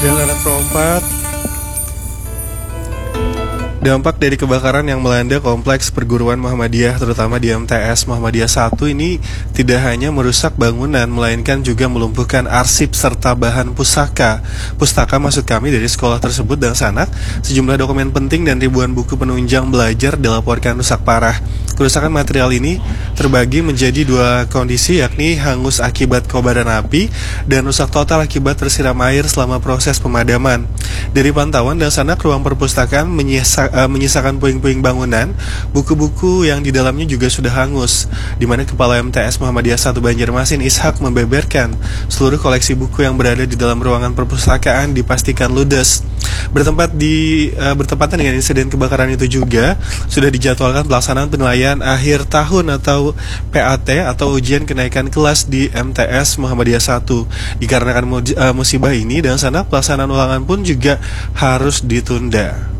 Dan anak perempat, dampak dari kebakaran yang melanda kompleks perguruan Muhammadiyah terutama di MTS Muhammadiyah 1 ini tidak hanya merusak bangunan melainkan juga melumpuhkan arsip serta bahan pustaka maksud kami dari sekolah tersebut dan sanak. Sejumlah dokumen penting dan ribuan buku penunjang belajar dilaporkan rusak parah. Kerusakan material ini terbagi menjadi dua kondisi, yakni hangus akibat kobaran api dan rusak total akibat tersiram air selama proses pemadaman. Dari pantauan dan sanak, ruang perpustakaan menyisakan puing-puing bangunan, buku-buku yang di dalamnya juga sudah hangus, di mana Kepala MTS Muhammadiyah 1 Banjarmasin Ishak membeberkan seluruh koleksi buku yang berada di dalam ruangan perpustakaan dipastikan ludes. Bertepatan dengan insiden kebakaran itu juga sudah dijadwalkan pelaksanaan penilaian akhir tahun atau PAT atau ujian kenaikan kelas di MTS Muhammadiyah 1. Dikarenakan musibah ini dan sana pelaksanaan ulangan pun juga harus ditunda.